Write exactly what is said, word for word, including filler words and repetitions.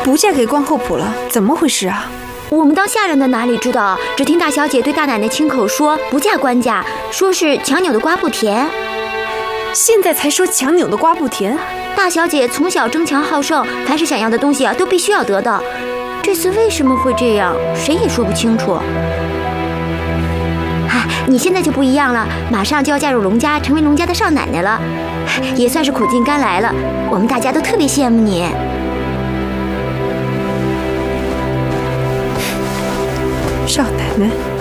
不嫁给关后普了，怎么回事啊？ 我们当下人的哪里知道？只听大小姐对大奶奶亲口说不嫁关家，说是强扭的瓜不甜。 现在才说强扭的瓜不甜？ 大小姐从小争强好胜，凡是想要的东西啊，都必须要得到。这次为什么会这样，谁也说不清楚。哎，你现在就不一样了，马上就要嫁入龙家，成为龙家的少奶奶了，也算是苦尽甘来了。我们大家都特别羡慕你。 少奶奶。